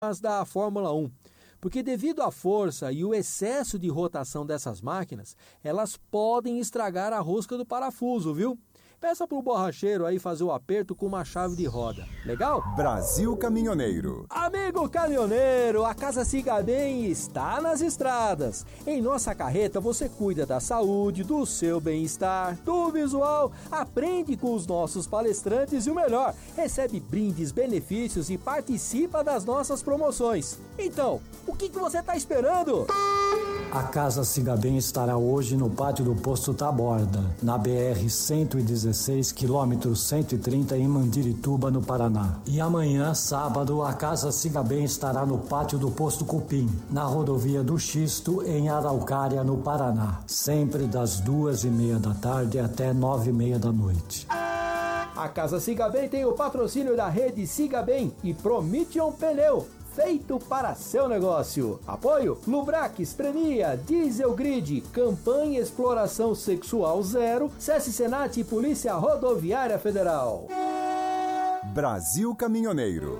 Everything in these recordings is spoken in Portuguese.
as da Fórmula 1. Porque devido à força e o excesso de rotação dessas máquinas, elas podem estragar a rosca do parafuso, viu? Peça para o borracheiro aí fazer o aperto com uma chave de roda. Legal? Brasil Caminhoneiro. Amigo caminhoneiro, a Casa Siga Bem está nas estradas. Em nossa carreta você cuida da saúde, do seu bem-estar, do visual, aprende com os nossos palestrantes e o melhor, recebe brindes, benefícios e participa das nossas promoções. Então, o que você está esperando? A Casa Siga Bem estará hoje no pátio do Posto Taborda, na BR-116, quilômetro 130, em Mandirituba, no Paraná. E amanhã, sábado, a Casa Siga Bem estará no pátio do Posto Cupim, na rodovia do Xisto, em Araucária, no Paraná. Sempre das 2h30 da tarde até 9h30 da noite. A Casa Siga Bem tem o patrocínio da rede Siga Bem e Promission Pneu, feito para seu negócio. Apoio Lubrax, Premia, Diesel Grid, Campanha Exploração Sexual Zero, SESC Senat e Polícia Rodoviária Federal. Brasil Caminhoneiro.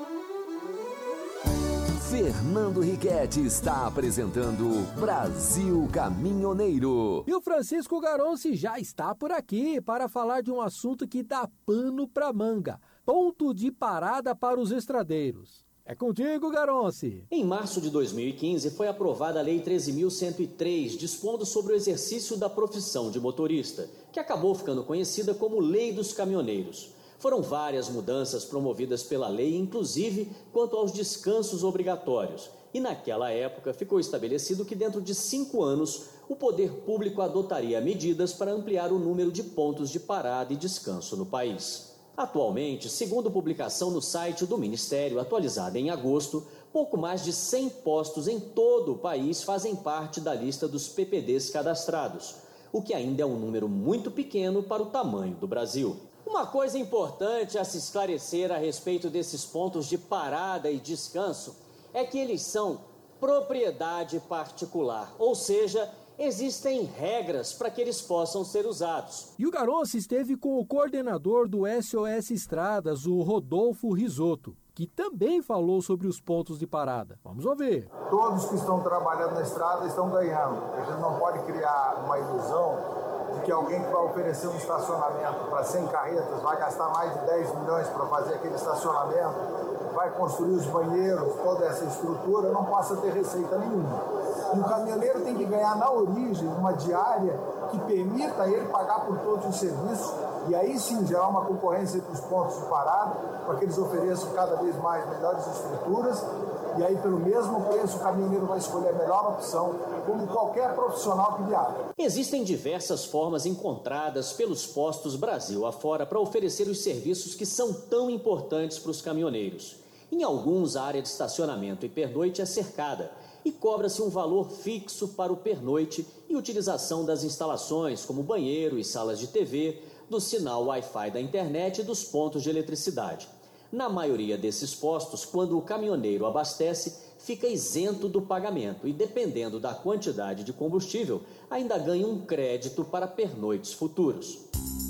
Fernando Riquetti está apresentando Brasil Caminhoneiro. E o Francisco Garonci já está por aqui para falar de um assunto que dá pano pra manga: ponto de parada para os estradeiros. É contigo, Garonci. Em março de 2015 foi aprovada a Lei 13.103, dispondo sobre o exercício da profissão de motorista, que acabou ficando conhecida como Lei dos Caminhoneiros. Foram várias mudanças promovidas pela lei, inclusive quanto aos descansos obrigatórios. E naquela época ficou estabelecido que dentro de 5 anos o poder público adotaria medidas para ampliar o número de pontos de parada e descanso no país. Atualmente, segundo publicação no site do Ministério, atualizada em agosto, pouco mais de 100 postos em todo o país fazem parte da lista dos PPDs cadastrados, o que ainda é um número muito pequeno para o tamanho do Brasil. Uma coisa importante a se esclarecer a respeito desses pontos de parada e descanso é que eles são propriedade particular, ou seja, existem regras para que eles possam ser usados. E o Garonci esteve com o coordenador do SOS Estradas, o Rodolfo Risotto, que também falou sobre os pontos de parada. Vamos ouvir. Todos que estão trabalhando na estrada estão ganhando. A gente não pode criar uma ilusão de que alguém que vai oferecer um estacionamento para 100 carretas vai gastar mais de 10 milhões para fazer aquele estacionamento, vai construir os banheiros, toda essa estrutura, não possa ter receita nenhuma. E o caminhoneiro tem que ganhar na origem uma diária que permita ele pagar por todos os serviços e aí sim gerar uma concorrência entre os pontos de parada para que eles ofereçam cada vez mais melhores estruturas e aí pelo mesmo preço o caminhoneiro vai escolher a melhor opção, como qualquer profissional que viaja. Existem diversas formas encontradas pelos postos Brasil afora para oferecer os serviços que são tão importantes para os caminhoneiros. Em alguns, a área de estacionamento e pernoite é cercada e cobra-se um valor fixo para o pernoite e utilização das instalações, como banheiro e salas de TV, do sinal Wi-Fi da internet e dos pontos de eletricidade. Na maioria desses postos, quando o caminhoneiro abastece, fica isento do pagamento e, dependendo da quantidade de combustível, ainda ganha um crédito para pernoites futuros.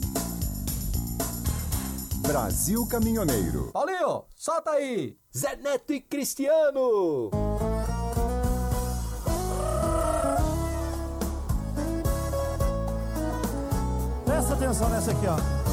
Brasil Caminhoneiro. Paulinho, solta aí! Zé Neto e Cristiano! Presta atenção nessa aqui, ó.